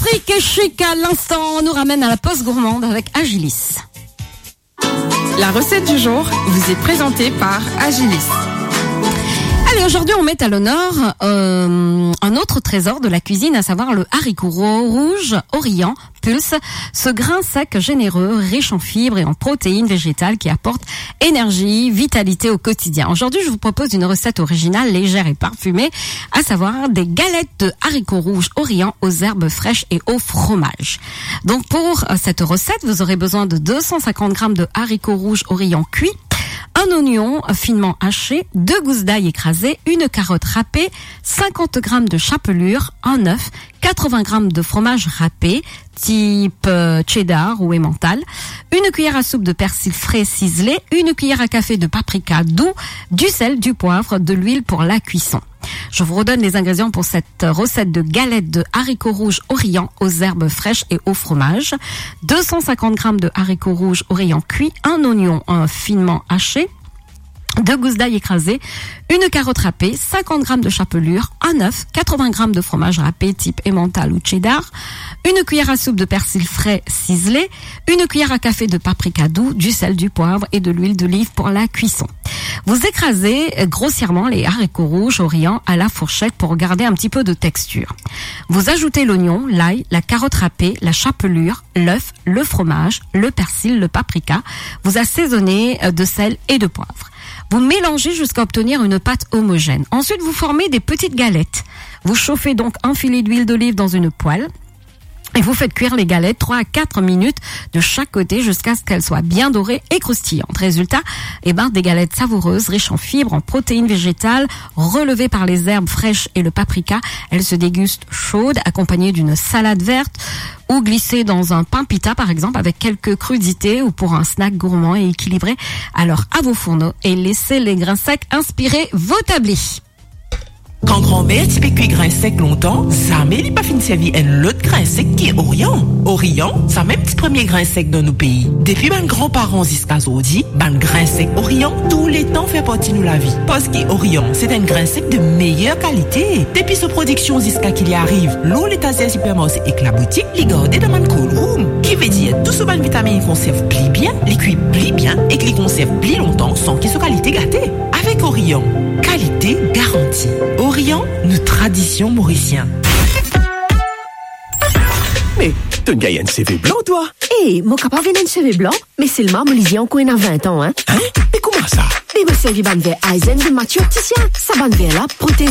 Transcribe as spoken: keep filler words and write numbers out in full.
Patrick et Chic à l'instant nous ramène à la pause gourmande avec Agilis. La recette du jour vous est présentée par Agilis. Allez, aujourd'hui on met à l'honneur euh, un autre trésor de la cuisine, à savoir le haricot rouge Orient Pulse, ce grain sec généreux, riche en fibres et en protéines végétales qui apporte énergie, vitalité au quotidien. Aujourd'hui, je vous propose une recette originale, légère et parfumée, à savoir des galettes de haricots rouges Orient aux herbes fraîches et au fromage. Donc pour cette recette, vous aurez besoin de deux cent cinquante grammes de haricots rouges Orient cuits, un oignon finement haché, deux gousses d'ail écrasées, une carotte râpée, cinquante grammes de chapelure, un œuf, quatre-vingts grammes de fromage râpé, type euh, cheddar ou emmental, une cuillère à soupe de persil frais ciselé, une cuillère à café de paprika doux, du sel, du poivre, de l'huile pour la cuisson. Je vous redonne les ingrédients pour cette recette de galettes de haricots rouges Orient aux herbes fraîches et au fromage. deux cent cinquante grammes de haricots rouges Orient cuits, un oignon un finement haché, deux gousses d'ail écrasées, une carotte râpée, cinquante grammes de chapelure, un œuf, quatre-vingts grammes de fromage râpé type emmental ou cheddar, une cuillère à soupe de persil frais ciselé, une cuillère à café de paprika doux, du sel, du poivre et de l'huile d'olive pour la cuisson. Vous écrasez grossièrement les haricots rouges Orient à la fourchette pour garder un petit peu de texture. Vous ajoutez l'oignon, l'ail, la carotte râpée, la chapelure, l'œuf, le fromage, le persil, le paprika. Vous assaisonnez de sel et de poivre. Vous mélangez jusqu'à obtenir une pâte homogène. Ensuite, vous formez des petites galettes. Vous chauffez donc un filet d'huile d'olive dans une poêle. Et vous faites cuire les galettes trois à quatre minutes de chaque côté jusqu'à ce qu'elles soient bien dorées et croustillantes. Résultat, eh ben, des galettes savoureuses, riches en fibres, en protéines végétales, relevées par les herbes fraîches et le paprika. Elles se dégustent chaudes, accompagnées d'une salade verte ou glissées dans un pain pita, par exemple, avec quelques crudités ou pour un snack gourmand et équilibré. Alors, à vos fourneaux et laissez les grains secs inspirer vos tablés. Quand grand-mère t'y cuit grain sec longtemps, ça mais il pas fini de servir un l'autre grain sec qui est Orient. Orient, ça même petit premier grain sec dans nos pays. Depuis ben grands-parents jusqu'à aujourd'hui, ben grain sec Orient, tous les temps fait partie de la vie. Parce que Orient, c'est un grain sec de meilleure qualité. Depuis sa production jusqu'à qu'il y arrive, l'eau l'étagère supermarché et que la boutique, les garder dans un cold room. Qui veut dire, tout ce ban vitamine conserve pli bien, les cuit pli bien et que les conserve pli longtemps sans qu'ils soient qualité gâtée. Avec Orient, qualité garantie. Orient, nos traditions mauriciennes. Mais, tu as un C V blanc, toi? Eh, hey, mon capable vient un C V blanc, mais c'est le marbre lisien qu'on a vingt ans, hein? Hein? Mais comment ça? Mais me servi ban vers Eisen de Mathieu Opticien. Ça ban vers là, protège